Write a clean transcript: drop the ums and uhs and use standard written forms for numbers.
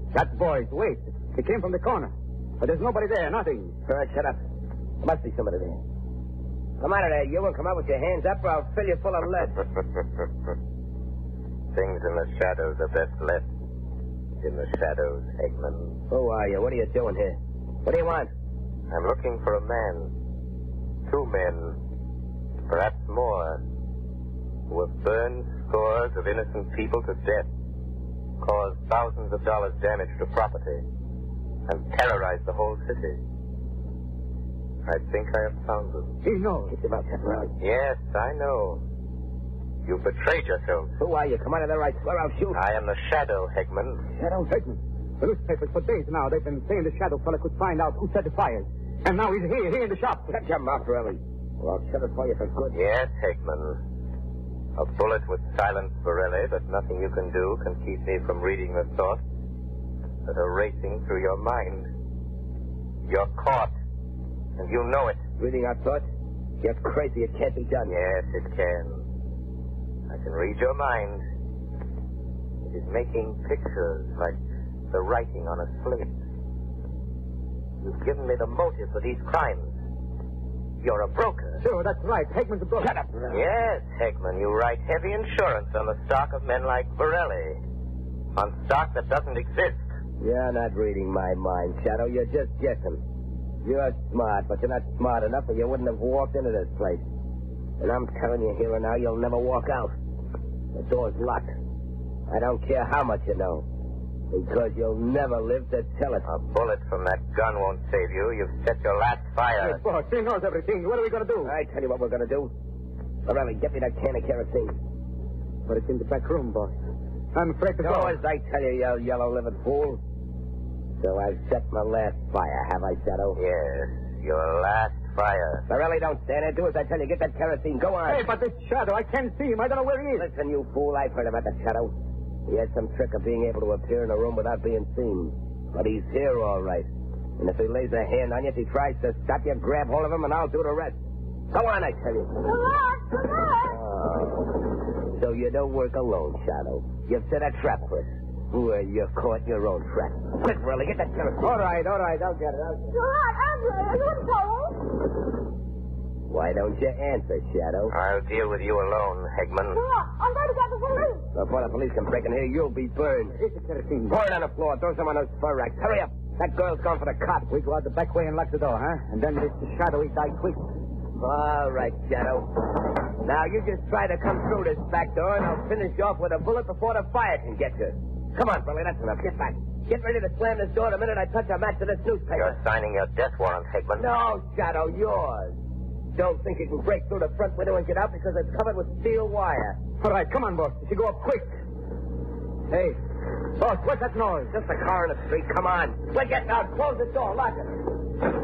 That voice, wait. It came from the corner. But there's nobody there, nothing. All right, shut up. There must be somebody there. Come out of there, you, and come out with your hands up, or I'll fill you full of lead. Things in the shadows are best left in the shadows, Eggman. Who are you? What are you doing here? What do you want? I'm looking for a man. 2 men. Perhaps more. Who have burned scores of innocent people to death. Caused thousands of dollars damage to property. And terrorized the whole city. I think I have found them. He knows. Get him out, Captain. Yes, I know. You betrayed yourself. Who are you? Come out of there, I swear I'll shoot. I am the Shadow, Hegman. Shadow? Hickman. The newspapers for days now, they've been saying the shadow fella could find out who set the fires. And now he's here in the shop. Shut your mouth, Borelli. Well, I'll shut it for you for good. Yes, Hegman. A bullet would silence Borelli, but nothing you can do can keep me from reading the thoughts that are racing through your mind. You're caught, and you know it. Reading our thoughts? You're crazy. It can't be done. Yes, it can. I can read your mind. It is making pictures like the writing on a slate. You've given me the motive for these crimes. You're a broker. Sure, that's right. Hickman's a broker. Shut up, Borelli. Yes, Hegman, you write heavy insurance on the stock of men like Borelli. On stock that doesn't exist. You're not reading my mind, Shadow. You're just guessing. You're smart, but you're not smart enough or you wouldn't have walked into this place. And I'm telling you here and now, you'll never walk out. The door's locked. I don't care how much you know. Because you'll never live to tell it. A bullet from that gun won't save you. You've set your last fire. Hey, boss, he knows everything. What are we going to do? I tell you what we're going to do. Borelli, get me that can of kerosene. But it's in the back room, boss. I'm afraid to So go. as I tell you, you yellow-livered fool. So I've set my last fire, have I, Shadow? Yes, your last fire. Borelli, don't stand there. Do as I tell you. Get that kerosene. Go on. Hey, but this shadow, I can't see him. I don't know where he is. Listen, you fool. I've heard about the Shadow. He has some trick of being able to appear in a room without being seen. But he's here, all right. And if he lays a hand on you, if he tries to stop you, grab hold of him, and I'll do the rest. Go on, I tell you. Come on. Oh. So you don't work alone, Shadow. You've set a trap for us. Well, you're caught in your own trap. Quick, Riley, get that kerosene. All right. I'll get it. Gerard, Andre, are you in trouble? Why don't you answer, Shadow? I'll deal with you alone, Hegman. Gerard, I'm going to get the police. Before the police can break in here, you'll be burned. Here's the kerosene. Pour it on the floor. Throw some on those fur racks. Hurry up. That girl's gone for the cops. We go out the back way and lock the door, huh? And then this shadow, he died quick. All right, Shadow. Now, you just try to come through this back door, and I'll finish you off with a bullet before the fire can get you. Come on, Billy, that's enough. Get back. Get ready to slam this door the minute I touch a match to this newspaper. You're signing your death warrant, Hegman. No, Shadow, yours. Don't think you can break through the front window and get out because it's covered with steel wire. All right, come on, boss. You go up quick. Hey, boss, what's that noise? Just a car in the street. Come on. Well, get out. Close the door. Lock it.